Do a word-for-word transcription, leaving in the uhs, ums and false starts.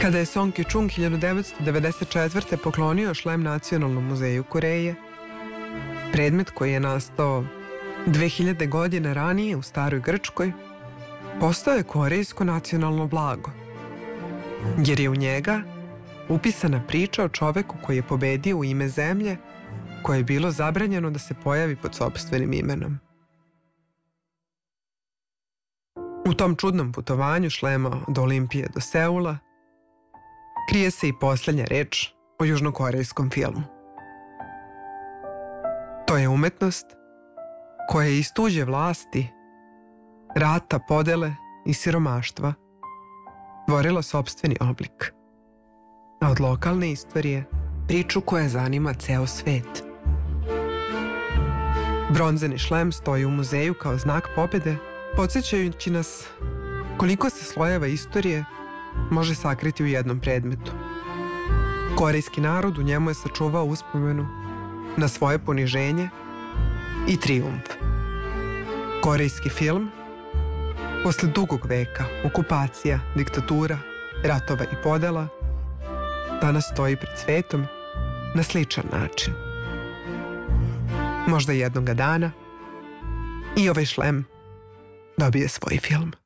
Kada je Song Kyi-chung hiljadu devetsto devedeset četvrte. poklonio šlem Nacionalnom muzeju Koreje, predmet koji je nastao dve hiljade godine ranije u staroj Grčkoj, postao je korejsko nacionalno blago, jer je u njega upisana priča o čoveku koji je pobedio u ime zemlje koje je bilo zabranjeno da se pojavi pod sopstvenim imenom. U tom čudnom putovanju šlema od Olimpije do Seula krije se i poslednja reč o južnokorejskom filmu. To je umetnost koja je iz tuđe vlasti, rata, podele i siromaštva stvorila sopstveni oblik, a od lokalne istorije priču koja zanima ceo svet. Bronzeni šlem stoji u muzeju kao znak pobede, podsjećajući nas koliko se slojeva istorije može sakriti u jednom predmetu. Korejski narod u njemu je sačuvao uspomenu na svoje poniženje i trijumf. Korejski film, posle dugog veka, okupacija, diktatura, ratova i podela, danas stoji pred svetom na sličan način. Možda jednoga dana i ovaj šlem dobije svoj film.